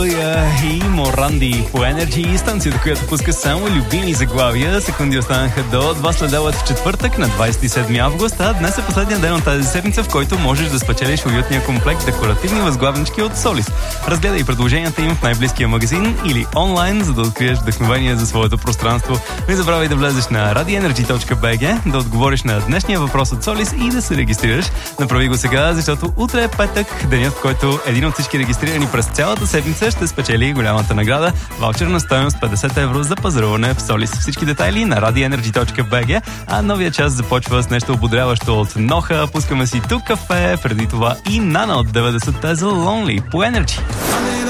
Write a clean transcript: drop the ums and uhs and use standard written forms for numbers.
И Моранди по Energy, станцията, която пуска само любими заглавия. Секунди останаха до 2 следобед в четвъртък на 27 август, а днес е последния ден от тази седмица, в който можеш да спечелиш уютния комплект декоративни възглавнички от Солис. Разгледай предложенията им в най-близкия магазин или онлайн, за да откриеш вдъхновение за своето пространство. Не забравяй да влезеш на radioenergy.bg, да отговориш на днешния въпрос от Солис и да се регистрираш. Направи го сега, защото утре е петък, денят, в който един от всички регистрирани през цялата седмица ще спечели голямата награда – ваучер на стойност 50 евро за пазаруване в Солис. Всички детайли на radioenergy.bg, а новия час започва с нещо ободряващо от Ноха. Пускаме си тук кафе, преди това и Нана от 90-те за Lonely по Energy.